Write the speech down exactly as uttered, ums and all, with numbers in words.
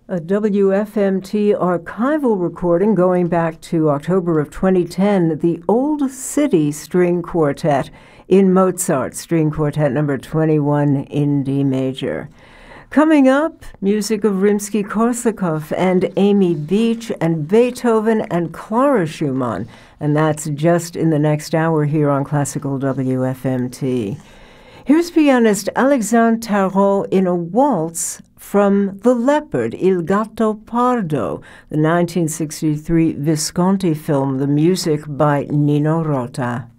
A W F M T archival recording going back to October of twenty ten, the Old City String Quartet in Mozart, String Quartet number twenty-one in D major. Coming up, music of Rimsky-Korsakov and Amy Beach and Beethoven and Clara Schumann, and that's just in the next hour here on Classical W F M T. Here's pianist Alexandre Tarot in a waltz from The Leopard, Il Gatto Pardo, the nineteen sixty-three Visconti film, the music by Nino Rota.